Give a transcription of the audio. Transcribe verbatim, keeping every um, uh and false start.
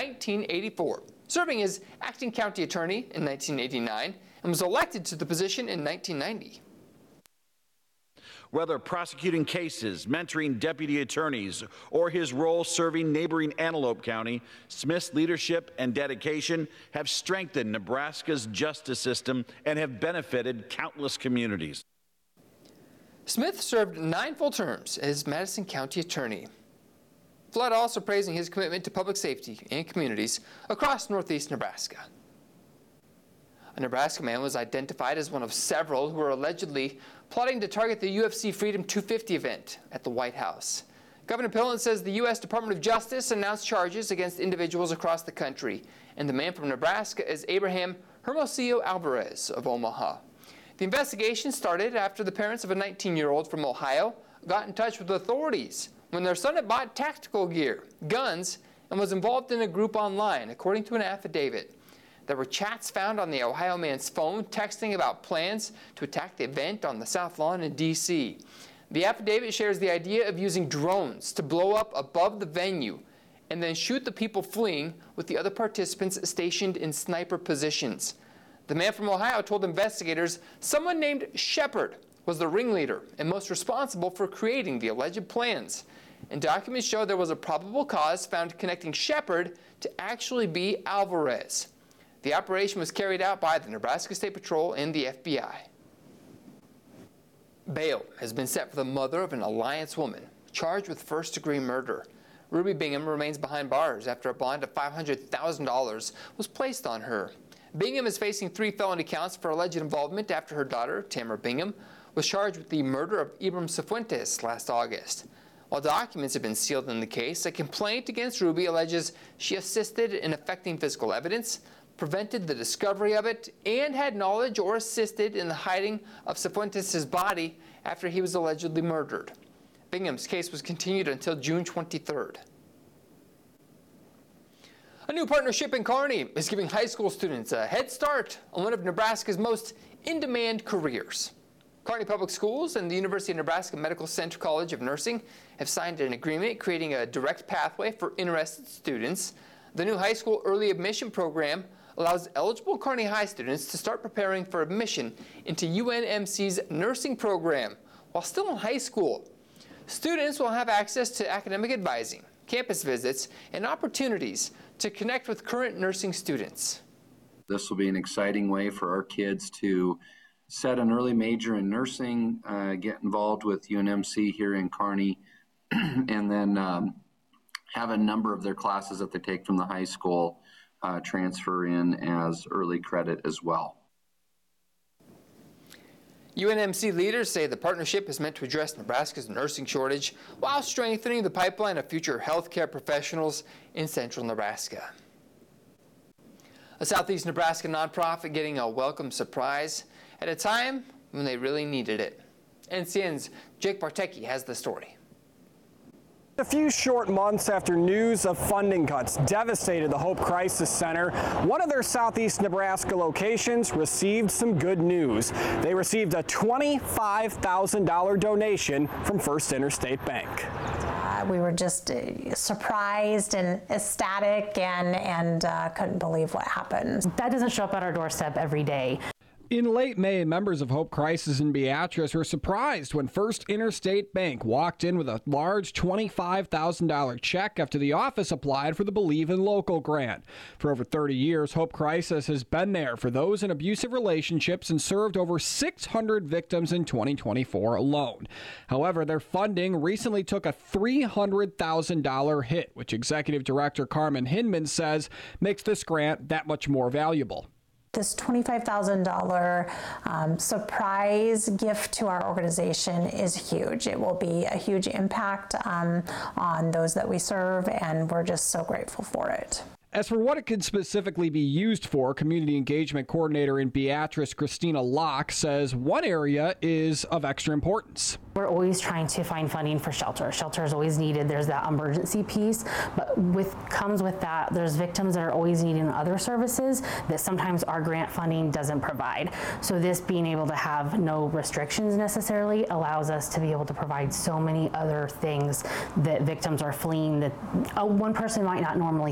nineteen eighty-four, serving as acting county attorney in nineteen eighty-nine, and was elected to the position in nineteen ninety. Whether prosecuting cases, mentoring deputy attorneys, or his role serving neighboring Antelope County, Smith's leadership and dedication have strengthened Nebraska's justice system and have benefited countless communities. Smith served nine full terms as Madison County Attorney. Flood also praising his commitment to public safety and communities across northeast Nebraska. A Nebraska man was identified as one of several who were allegedly plotting to target the U F C Freedom two fifty event at the White House. Governor Pillen says the U S Department of Justice announced charges against individuals across the country, and the man from Nebraska is Abraham Hermosillo Alvarez of Omaha. The investigation started after the parents of a nineteen-year-old from Ohio got in touch with authorities when their son had bought tactical gear, guns, and was involved in a group online, according to an affidavit. There were chats found on the Ohio man's phone texting about plans to attack the event on the South Lawn in D C The affidavit shares the idea of using drones to blow up above the venue and then shoot the people fleeing with the other participants stationed in sniper positions. The man from Ohio told investigators someone named Shepard was the ringleader and most responsible for creating the alleged plans. And documents show there was a probable cause found connecting Shepard to actually be Alvarez. The operation was carried out by the Nebraska State Patrol and the F B I. Bail has been set for the mother of an Alliance woman charged with first-degree murder. Ruby Bingham remains behind bars after a bond of five hundred thousand dollars was placed on her. Bingham is facing three felony counts for alleged involvement after her daughter, Tamara Bingham, was charged with the murder of Ibram Cifuentes last August. While documents have been sealed in the case, a complaint against Ruby alleges she assisted in affecting physical evidence, prevented the discovery of it, and had knowledge or assisted in the hiding of Cifuentes' body after he was allegedly murdered. Bingham's case was continued until June twenty-third. A new partnership in Kearney is giving high school students a head start on one of Nebraska's most in-demand careers. Kearney Public Schools and the University of Nebraska Medical Center College of Nursing have signed an agreement creating a direct pathway for interested students. The new high school early admission program allows eligible Kearney High students to start preparing for admission into U N M C's nursing program while still in high school. Students will have access to academic advising, campus visits, and opportunities to connect with current nursing students. This will be an exciting way for our kids to set an early major in nursing, uh, get involved with U N M C here in Kearney, and then um, have a number of their classes that they take from the high school uh, transfer in as early credit as well. U N M C leaders say the partnership is meant to address Nebraska's nursing shortage while strengthening the pipeline of future healthcare professionals in central Nebraska. A Southeast Nebraska nonprofit getting a welcome surprise at a time when they really needed it. N C N's Jake Bartecki has the story. A few short months after news of funding cuts devastated the Hope Crisis Center, one of their Southeast Nebraska locations received some good news. They received a twenty-five thousand dollar donation from First Interstate Bank. Uh, we were just uh, surprised and ecstatic and, and uh, couldn't believe what happened. That doesn't show up at our doorstep every day. In late May, members of Hope Crisis in Beatrice were surprised when First Interstate Bank walked in with a large twenty-five thousand dollar check after the office applied for the Believe in Local grant. For over thirty years, Hope Crisis has been there for those in abusive relationships and served over six hundred victims in twenty twenty-four alone. However, their funding recently took a three hundred thousand dollar hit, which Executive Director Carmen Hinman says makes this grant that much more valuable. This twenty-five thousand dollar um, surprise gift to our organization is huge. It will be a huge impact um, on those that we serve, and we're just so grateful for it. As for what it could specifically be used for, Community Engagement Coordinator in Beatrice, Christina Locke, says one area is of extra importance. We're always trying to find funding for shelter. Shelter is always needed. There's that emergency piece, but with comes with that, there's victims that are always needing other services that sometimes our grant funding doesn't provide. So this being able to have no restrictions necessarily allows us to be able to provide so many other things that victims are fleeing that uh, one person might not normally